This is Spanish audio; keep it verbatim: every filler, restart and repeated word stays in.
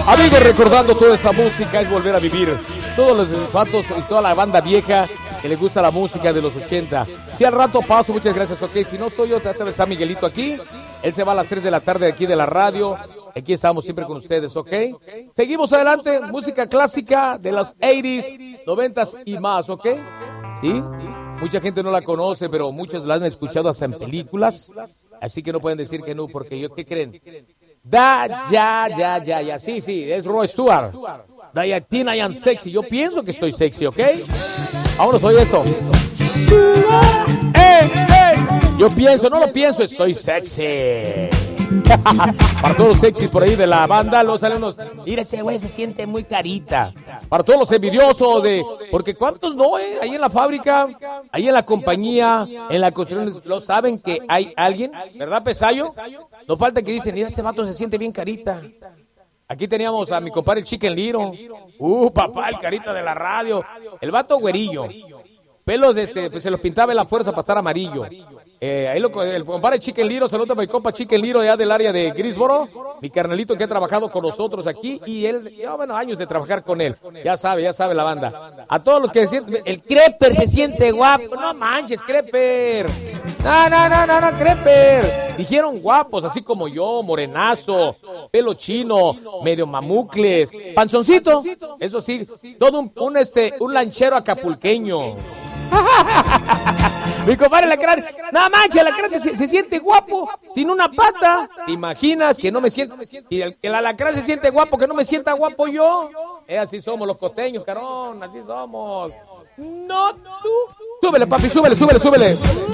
Amigos, recordando toda esa música es volver a vivir. Todos los vatos y toda la banda vieja que le gusta la música de los ochenta. Si al rato paso, muchas gracias, ok. Si no estoy yo, ya sabes, está Miguelito aquí. Él se va a las tres de la tarde aquí de la radio. Aquí estamos siempre con ustedes, ok. Seguimos adelante, música clásica de los ochenta, noventa y más, ok. ¿Sí? Mucha gente no la conoce, pero muchos la han escuchado hasta en películas. Así que no pueden decir que no, porque yo, ¿qué creen? Da, ya, ya, ya, ya. Sí, sí, es Rod Stewart. Dayatina, I am sexy. Yo pienso que estoy sexy, ¿ok? Vámonos, oye esto. ¡Eh, eh! Yo pienso, no lo pienso, estoy sexy. Para todos los sexys por ahí de la banda, los salen unos. Mira, ese güey se siente muy carita. Para todos los envidiosos de. Porque cuántos no, eh, ahí en la fábrica, ahí en la compañía, en la construcción, lo saben que hay alguien, ¿verdad, Pesayo? No falta que dicen, mira, ese vato se siente bien carita. Aquí teníamos a mi compadre el Chicken Little. Uh, papá, el carita de la radio. El vato güerillo. Pelos, este, pues se los pintaba en la fuerza para estar amarillo. Eh, ahí lo, el compadre Chicken Little, saludos a mi compa Chicken Little allá del área de Greensboro, mi carnalito que ha trabajado con nosotros aquí y él lleva bueno, años de trabajar con él, ya sabe, ya sabe la banda. A todos los que decían, el Creper se siente guapo, no manches, Creper, no, no, no, no, no, Creper, dijeron guapos, así como yo, morenazo, pelo chino, medio mamucles, panzoncito, eso sí, todo un, un, este, un lanchero acapulqueño. Mi compadre Alacrán, no manches, Alacrán se, se siente guapo, sin una pata. ¿Te imaginas que no me siento? Y el, el Alacrán se siente guapo, que no me sienta guapo yo. Eh, así somos los costeños, carón, así somos. No, tú. Súbele, papi, súbele, súbele, súbele.